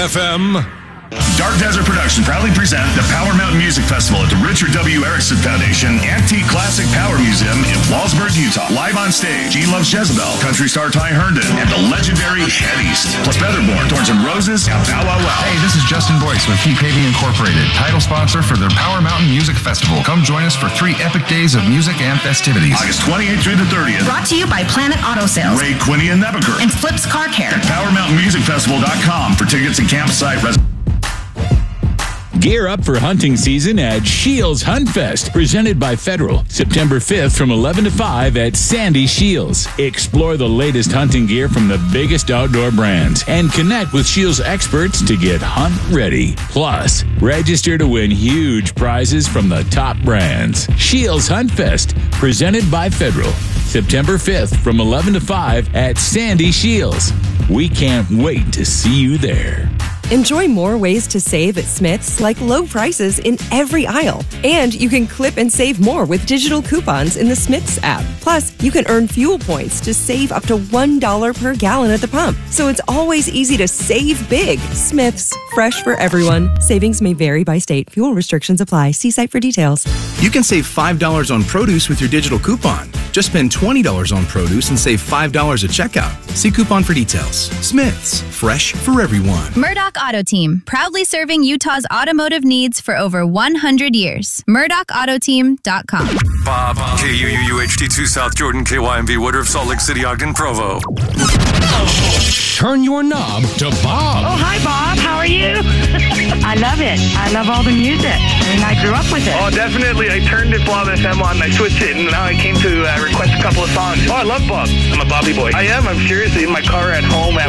FM. Dark Desert Production proudly present the Power Mountain Music Festival at the Richard W. Erickson Foundation Antique Classic Power Museum in Walsburg, Utah. Live on stage, Gene Loves Jezebel, country star Ty Herndon, and the legendary Head East. Plus Featherborn, Thorns and Roses, and Bow Wow Wow. Hey, this is Justin Boyce with Keep Paving Incorporated, title sponsor for the Power Mountain Music Festival. Come join us for 3 epic days of music and festivities. August 28th through the 30th. Brought to you by Planet Auto Sales, Ray, Quinny, and Nebaker. and Flips Car Care. PowerMountainMusicFestival.com for tickets and campsite reservations. Gear up for hunting season at Shields Hunt Fest, presented by Federal, September 5th from 11 to 5 at Sandy Shields. Explore the latest hunting gear from the biggest outdoor brands and connect with Shields experts to get hunt ready. Plus, register to win huge prizes from the top brands. Shields Hunt Fest, presented by Federal, September 5th from 11 to 5 at Sandy Shields. We can't wait to see you there. Enjoy more ways to save at Smith's, like low prices in every aisle. And you can clip and save more with digital coupons in the Smith's app. Plus, you can earn fuel points to save up to $1 per gallon at the pump. So it's always easy to save big. Smith's, fresh for everyone. Savings may vary by state. Fuel restrictions apply. See site for details. You can save $5 on produce with your digital coupon. Just spend $20 on produce and save $5 at checkout. See coupon for details. Smith's, fresh for everyone. Murdoch Auto Team, proudly serving Utah's automotive needs for over 100 years. MurdochAutoteam.com. Bob, KUUHT2 South Jordan, KYMV Woodruff, Salt Lake City, Ogden, Provo. Turn your knob to Bob. Oh, hi, Bob. How are you? I love it. I love all the music. And I grew up with it. Oh, definitely. I turned it Bob FM on, I switched it, and now I came to request a couple of songs. Oh, I love Bob. I'm a Bobby boy. I am. I'm seriously in my car at home, at